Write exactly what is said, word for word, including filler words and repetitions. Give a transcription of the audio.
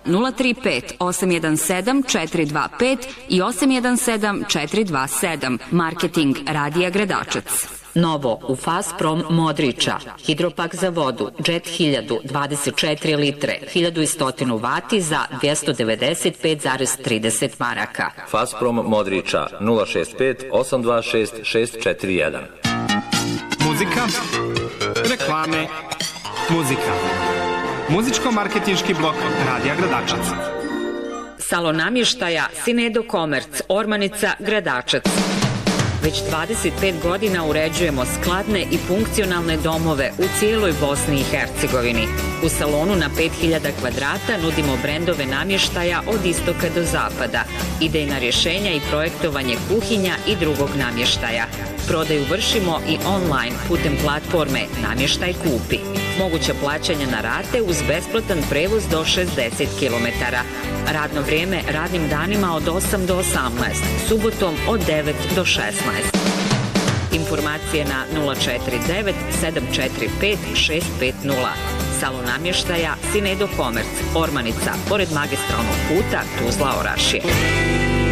nula tri pet osam jedan sedam četiri dva pet i osam jedan sedam četiri dva sedam. Marketing Radija Gradačac. Novo u Fasprom Modriča, hidropak za vodu, Jet hiljadu, dvadeset četiri litre, hiljadu sto vati za dvjesto devedeset pet zarez trideset maraka. Fasprom Modriča, nula šest pet osam dva šest šest četiri jedan. Muzika, reklame, muzika. Muzičko-marketinški blok Radija Gradačac. Salon namještaja Sinedo Komerc, Ormanica, Gradačac. Već dvadeset pet godina uređujemo skladne i funkcionalne domove u cijeloj Bosni i Hercegovini. U salonu na pet hiljada kvadrata nudimo brendove namještaja od istoka do zapada, idejna rješenja i projektovanje kuhinja i drugog namještaja. Prodaju vršimo i online putem platforme Namještaj kupi. Moguće plaćanje na rate uz besplatan prevoz do šezdeset kilometara. Radno vrijeme radnim danima od osam do osamnaest, subotom od devet do šesnaest. Informacije na nula četiri devet sedam četiri pet šest pet nula. Salon namještaja Sinedo Komerc, Ormanica, pored magistralnog puta Tuzla Orašje.